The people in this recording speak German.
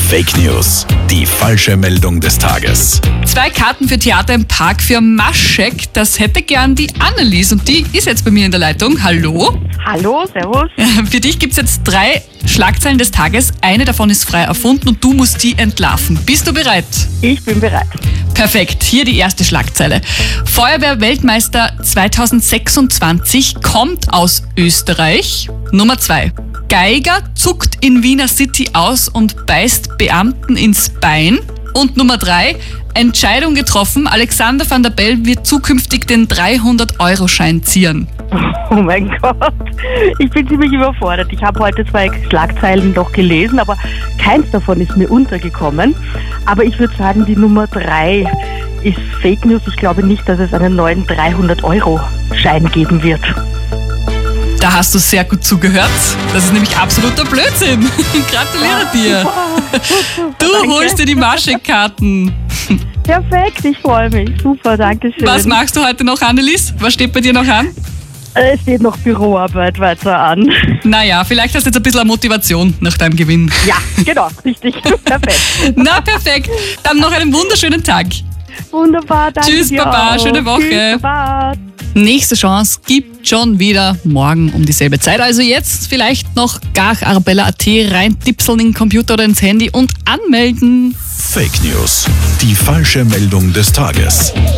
Fake News, die falsche Meldung des Tages. 2 Karten für Theater im Park für Maschek. Das hätte gern die Annelies und die ist jetzt bei mir in der Leitung. Hallo. Hallo, servus. Für dich gibt es jetzt 3 Schlagzeilen des Tages. Eine davon ist frei erfunden und du musst die entlarven. Bist du bereit? Ich bin bereit. Perfekt, hier die erste Schlagzeile. Feuerwehr-Weltmeister 2026 kommt aus Österreich. Nummer 2. Geiger zuckt in Wiener City aus und beißt Beamten ins Bein. Und Nummer 3. Entscheidung getroffen, Alexander Van der Bellen wird zukünftig den 300-Euro-Schein zieren. Oh mein Gott, ich bin ziemlich überfordert. Ich habe heute 2 Schlagzeilen noch gelesen, aber keins davon ist mir untergekommen. Aber ich würde sagen, die Nummer 3 ist Fake News. Ich glaube nicht, dass es einen neuen 300-Euro-Schein geben wird. Da hast du sehr gut zugehört. Das ist nämlich absoluter Blödsinn. Gratuliere dir. Du Danke. holst dir die Maschek-Karten. Perfekt, ich freue mich. Super, danke schön. Was machst du heute noch, Annelies? Was steht bei dir noch an? Es steht noch Büroarbeit weiter an. Naja, vielleicht hast du jetzt ein bisschen Motivation nach deinem Gewinn. Ja, genau, richtig. Perfekt. Na, perfekt. Dann noch einen wunderschönen Tag. Wunderbar, danke Tschüss, dir Baba, auch. schöne Woche. Tschüss, Baba. Nächste Chance gibt schon wieder morgen um dieselbe Zeit. Also jetzt vielleicht noch gar Arabella.at reintipseln in den Computer oder ins Handy und anmelden. Fake News, die falsche Meldung des Tages.